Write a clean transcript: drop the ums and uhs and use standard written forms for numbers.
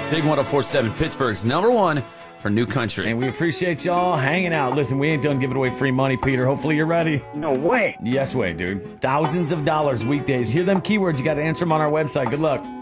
Big 104.7, Pittsburgh's number one for New Country. And we appreciate y'all hanging out. Listen, we ain't done giving away free money, Peter. Hopefully you're ready. No way. Yes way, dude. Thousands of dollars weekdays. Hear them keywords. You got to answer them on our website. Good luck.